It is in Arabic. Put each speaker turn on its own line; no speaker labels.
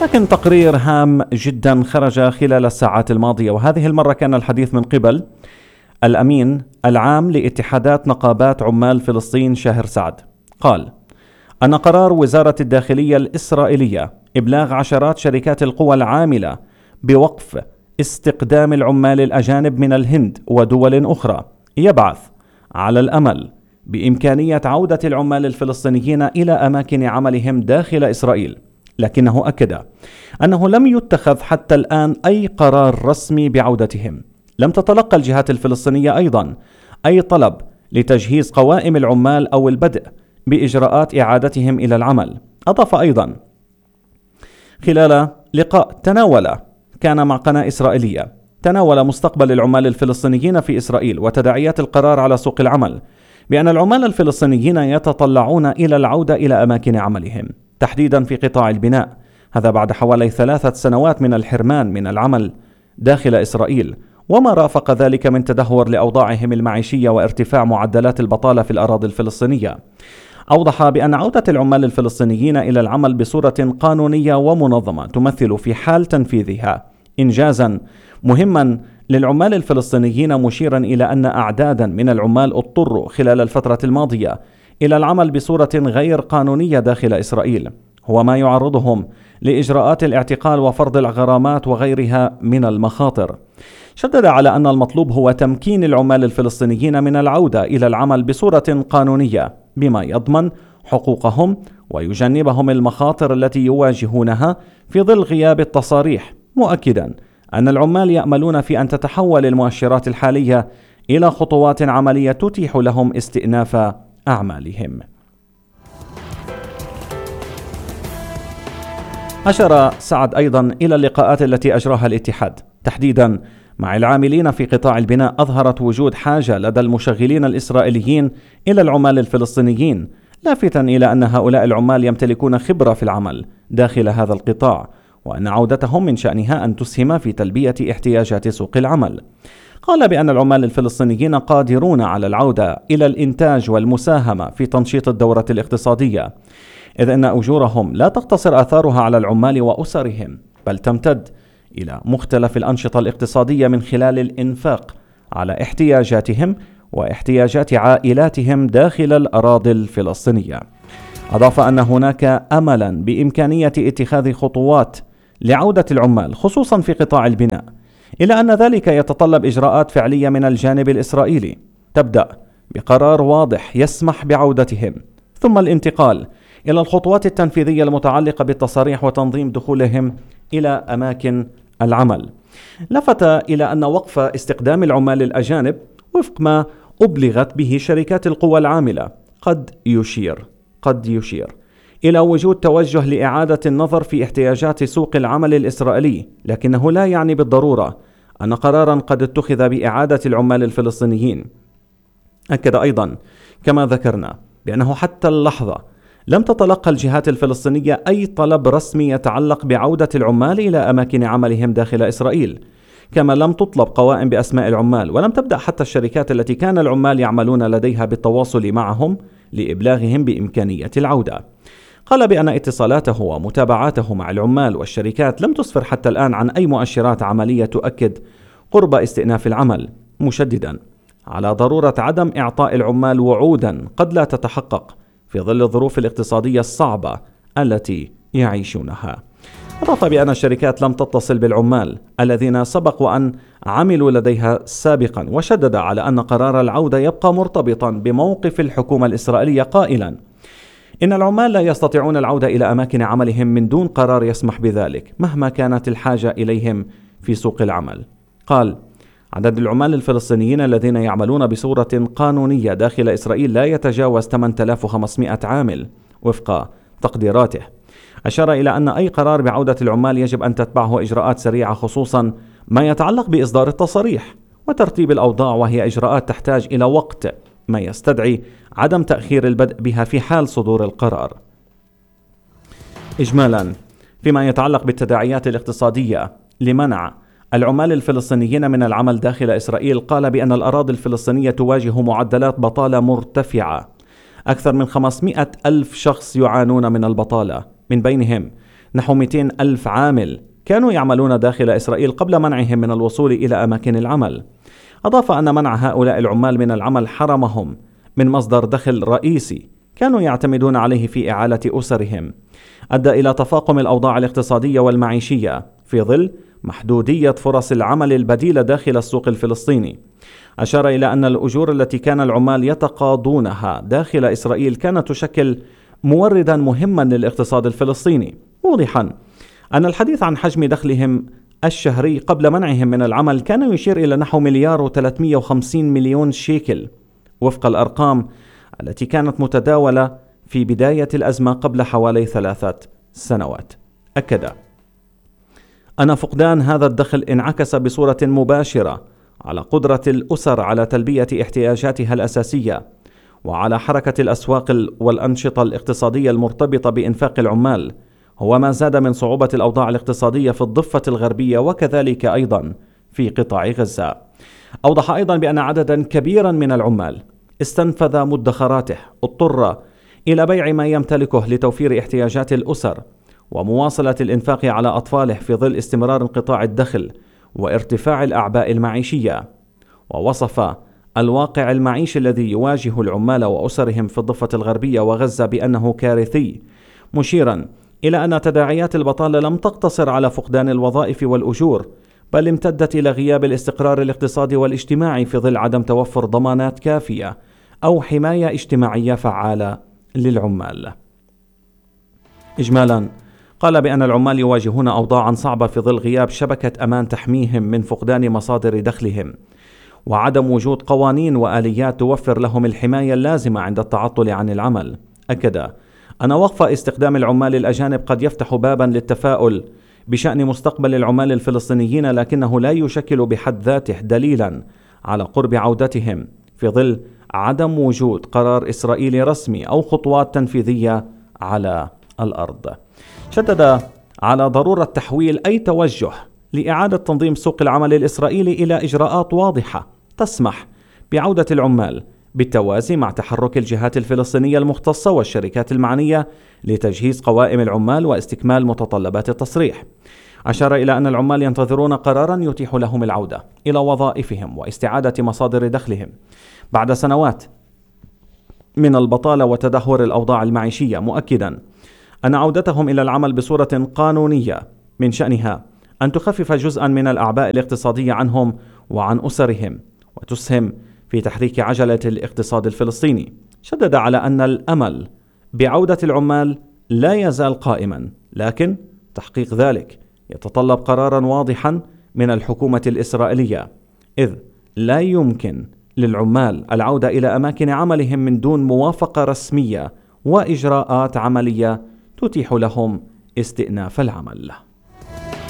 لكن تقرير هام جدا خرج خلال الساعات الماضية، وهذه المرة كان الحديث من قبل الأمين العام لاتحادات نقابات عمال فلسطين شاهر سعد. قال أن قرار وزارة الداخلية الإسرائيلية إبلاغ عشرات شركات القوى العاملة بوقف استقدام العمال الأجانب من الهند ودول أخرى يبعث على الأمل بإمكانية عودة العمال الفلسطينيين إلى أماكن عملهم داخل إسرائيل، لكنه أكد أنه لم يتخذ حتى الآن أي قرار رسمي بعودتهم. لم تتلقى الجهات الفلسطينية أيضا أي طلب لتجهيز قوائم العمال أو البدء بإجراءات إعادتهم إلى العمل. أضاف أيضا خلال لقاء كان مع قناة إسرائيلية تناول مستقبل العمال الفلسطينيين في إسرائيل وتداعيات القرار على سوق العمل بأن العمال الفلسطينيين يتطلعون إلى العودة إلى أماكن عملهم تحديدا في قطاع البناء، هذا بعد حوالي 3 سنوات من الحرمان من العمل داخل إسرائيل وما رافق ذلك من تدهور لأوضاعهم المعيشية وارتفاع معدلات البطالة في الأراضي الفلسطينية. أوضح بأن عودة العمال الفلسطينيين إلى العمل بصورة قانونية ومنظمة تمثل في حال تنفيذها إنجازا مهما للعمال الفلسطينيين، مشيرا إلى أن أعدادا من العمال اضطروا خلال الفترة الماضية إلى العمل بصورة غير قانونية داخل إسرائيل، هو ما يعرضهم لإجراءات الاعتقال وفرض الغرامات وغيرها من المخاطر. شدد على أن المطلوب هو تمكين العمال الفلسطينيين من العودة إلى العمل بصورة قانونية بما يضمن حقوقهم ويجنبهم المخاطر التي يواجهونها في ظل غياب التصاريح، مؤكدا أن العمال يأملون في أن تتحول المؤشرات الحالية إلى خطوات عملية تتيح لهم استئناف أعمالهم. أشار سعد أيضا إلى اللقاءات التي أجراها الاتحاد تحديدا مع العاملين في قطاع البناء أظهرت وجود حاجة لدى المشغلين الإسرائيليين إلى العمال الفلسطينيين، لافتا إلى أن هؤلاء العمال يمتلكون خبرة في العمل داخل هذا القطاع وأن عودتهم من شأنها أن تسهم في تلبية احتياجات سوق العمل. قال بأن العمال الفلسطينيين قادرون على العودة إلى الإنتاج والمساهمة في تنشيط الدورة الاقتصادية، إذ أن أجورهم لا تقتصر آثارها على العمال وأسرهم بل تمتد إلى مختلف الأنشطة الاقتصادية من خلال الإنفاق على احتياجاتهم واحتياجات عائلاتهم داخل الأراضي الفلسطينية. أضاف أن هناك أملا بإمكانية اتخاذ خطوات لعودة العمال خصوصا في قطاع البناء، إلى أن ذلك يتطلب إجراءات فعلية من الجانب الإسرائيلي تبدأ بقرار واضح يسمح بعودتهم، ثم الانتقال إلى الخطوات التنفيذية المتعلقة بالتصاريح وتنظيم دخولهم إلى أماكن العمل. لفت إلى أن وقف استقدام العمال الأجانب وفق ما أبلغت به شركات القوى العاملة قد يشير إلى وجود توجه لإعادة النظر في احتياجات سوق العمل الإسرائيلي، لكنه لا يعني بالضرورة أن قرارا قد اتخذ بإعادة العمال الفلسطينيين. أكد أيضا كما ذكرنا بأنه حتى اللحظة لم تتلقى الجهات الفلسطينية أي طلب رسمي يتعلق بعودة العمال إلى أماكن عملهم داخل إسرائيل، كما لم تطلب قوائم بأسماء العمال، ولم تبدأ حتى الشركات التي كان العمال يعملون لديها بالتواصل معهم لإبلاغهم بإمكانية العودة. قال بأن اتصالاته ومتابعاته مع العمال والشركات لم تسفر حتى الآن عن أي مؤشرات عملية تؤكد قرب استئناف العمل، مشددا على ضرورة عدم إعطاء العمال وعودا قد لا تتحقق في ظل الظروف الاقتصادية الصعبة التي يعيشونها. أضاف بأن الشركات لم تتصل بالعمال الذين سبق وأن عملوا لديها سابقا، وشدد على أن قرار العودة يبقى مرتبطا بموقف الحكومة الإسرائيلية قائلا إن العمال لا يستطيعون العودة إلى أماكن عملهم من دون قرار يسمح بذلك مهما كانت الحاجة إليهم في سوق العمل. قال عدد العمال الفلسطينيين الذين يعملون بصورة قانونية داخل إسرائيل لا يتجاوز 8500 عامل وفق تقديراته. أشار إلى أن أي قرار بعودة العمال يجب أن تتبعه إجراءات سريعة، خصوصا ما يتعلق بإصدار التصاريح وترتيب الأوضاع، وهي إجراءات تحتاج إلى وقت ما يستدعي عدم تأخير البدء بها في حال صدور القرار. إجمالا فيما يتعلق بالتداعيات الاقتصادية لمنع العمال الفلسطينيين من العمل داخل إسرائيل، قال بأن الأراضي الفلسطينية تواجه معدلات بطالة مرتفعة، أكثر من 500 ألف شخص يعانون من البطالة، من بينهم نحو 200 ألف عامل كانوا يعملون داخل إسرائيل قبل منعهم من الوصول إلى أماكن العمل. أضاف أن منع هؤلاء العمال من العمل حرمهم من مصدر دخل رئيسي كانوا يعتمدون عليه في إعالة أسرهم، أدى إلى تفاقم الأوضاع الاقتصادية والمعيشية في ظل محدودية فرص العمل البديلة داخل السوق الفلسطيني. أشار إلى أن الأجور التي كان العمال يتقاضونها داخل إسرائيل كانت تشكل موردا مهما للاقتصاد الفلسطيني، موضحا أن الحديث عن حجم دخلهم الشهري قبل منعهم من العمل كان يشير إلى نحو 1,350,000,000 شيكل وفق الأرقام التي كانت متداولة في بداية الأزمة قبل حوالي 3 سنوات. أكد أن فقدان هذا الدخل انعكس بصورة مباشرة على قدرة الأسر على تلبية احتياجاتها الأساسية وعلى حركة الأسواق والأنشطة الاقتصادية المرتبطة بإنفاق العمال، هو ما زاد من صعوبة الأوضاع الاقتصادية في الضفة الغربية وكذلك أيضا في قطاع غزة. أوضح أيضا بأن عددا كبيرا من العمال استنفذ مدخراته، اضطر إلى بيع ما يمتلكه لتوفير احتياجات الأسر ومواصلة الإنفاق على أطفاله في ظل استمرار انقطاع الدخل وارتفاع الأعباء المعيشية. ووصف الواقع المعيشي الذي يواجه العمال وأسرهم في الضفة الغربية وغزة بأنه كارثي، مشيرا إلى أن تداعيات البطالة لم تقتصر على فقدان الوظائف والأجور، بل امتدت إلى غياب الاستقرار الاقتصادي والاجتماعي في ظل عدم توفر ضمانات كافية أو حماية اجتماعية فعالة للعمال. إجمالا قال بأن العمال يواجهون أوضاعا صعبة في ظل غياب شبكة أمان تحميهم من فقدان مصادر دخلهم وعدم وجود قوانين وآليات توفر لهم الحماية اللازمة عند التعطل عن العمل. أكد أن وقف استخدام العمال الأجانب قد يفتح بابا للتفاؤل بشأن مستقبل العمال الفلسطينيين، لكنه لا يشكل بحد ذاته دليلا على قرب عودتهم في ظل عدم وجود قرار إسرائيلي رسمي أو خطوات تنفيذية على الأرض. شدد على ضرورة تحويل أي توجه لإعادة تنظيم سوق العمل الإسرائيلي إلى إجراءات واضحة تسمح بعودة العمال بالتوازي مع تحرك الجهات الفلسطينية المختصة والشركات المعنية لتجهيز قوائم العمال واستكمال متطلبات التصريح. أشار إلى أن العمال ينتظرون قرارا يتيح لهم العودة إلى وظائفهم واستعادة مصادر دخلهم بعد سنوات من البطالة وتدهور الأوضاع المعيشية، مؤكدا أن عودتهم إلى العمل بصورة قانونية من شأنها أن تخفف جزءا من الأعباء الاقتصادية عنهم وعن أسرهم وتسهم في تحريك عجلة الاقتصاد الفلسطيني. شدد على أن الأمل بعودة العمال لا يزال قائما، لكن تحقيق ذلك يتطلب قرارا واضحا من الحكومة الإسرائيلية، إذ لا يمكن للعمال العودة إلى أماكن عملهم من دون موافقة رسمية وإجراءات عملية تتيح لهم استئناف العمل.